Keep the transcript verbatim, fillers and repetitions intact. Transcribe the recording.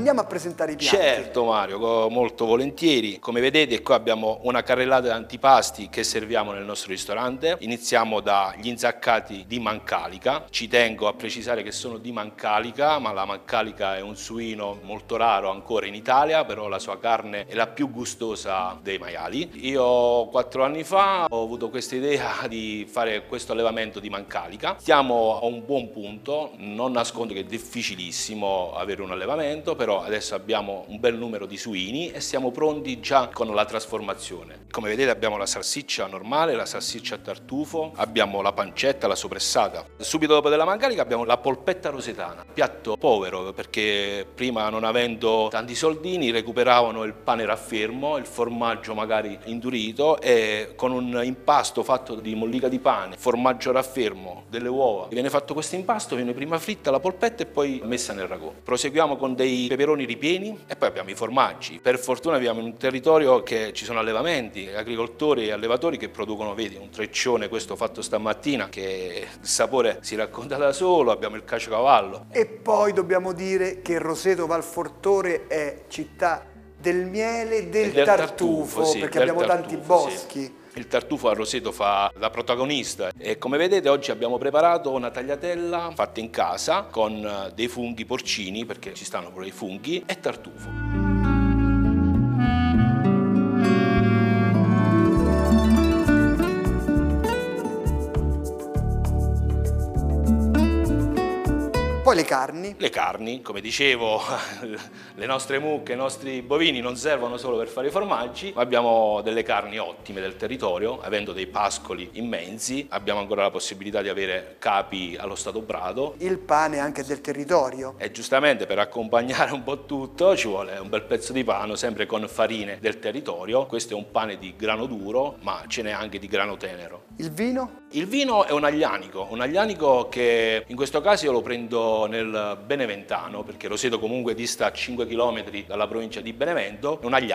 andiamo a presentare i piatti. Certo Mario, molto volentieri. Come vedete qua abbiamo una carrellata di antipasti che serviamo nel nostro ristorante. Iniziamo dagli insaccati di Mancalica. Ci tengo a precisare che sono di Mancalica, ma la Mancalica è un suino molto raro ancora in Italia, però la sua carne è la più gustosa dei maiali. Io quattro anni fa ho avuto questa idea di fare questo allevamento di Mancalica. Stiamo a un buon punto, non nascondo che è difficilissimo avere un allevamento, però adesso abbiamo un bel numero di suini e siamo pronti già con la trasformazione. Come vedete abbiamo la salsiccia normale, la salsiccia a tartufo, abbiamo la pancetta, la sopressata. Subito dopo della Mancalica abbiamo la polpetta rosetana, piatto povero perché prima, non avendo tanti soldini, recuperavano il pane raffermo, il formaggio magari indurito, e con un impasto fatto di mollica di pane, formaggio raffermo, delle uova. Viene fatto questo impasto, viene prima fritta la polpetta e poi messa nel ragù. Proseguiamo con dei peperoni ripieni e poi abbiamo i formaggi. Per fortuna viviamo in un territorio che ci sono allevamenti, agricoltori e allevatori che producono, vedi, un treccione, questo fatto stamattina, che il sapore si racconta da solo. Abbiamo il caciocavallo. E poi dobbiamo dire che Roseto Valfortore è città del miele e del, del tartufo, tartufo, sì, perché del abbiamo tartufo, tanti boschi. Sì. Il tartufo a Roseto fa da protagonista e come vedete oggi abbiamo preparato una tagliatella fatta in casa con dei funghi porcini, perché ci stanno pure i funghi, e tartufo. Poi le carni. Le carni, come dicevo, le nostre mucche, i nostri bovini non servono solo per fare i formaggi, ma abbiamo delle carni ottime del territorio, avendo dei pascoli immensi. Abbiamo ancora la possibilità di avere capi allo stato brado. Il pane anche del territorio. E giustamente per accompagnare un po' tutto ci vuole un bel pezzo di pane, sempre con farine del territorio. Questo è un pane di grano duro, ma ce n'è anche di grano tenero. Il vino? Il vino è un aglianico, un aglianico che in questo caso io lo prendo nel Beneventano, perché Roseto comunque dista cinque chilometri dalla provincia di Benevento. È un aglianico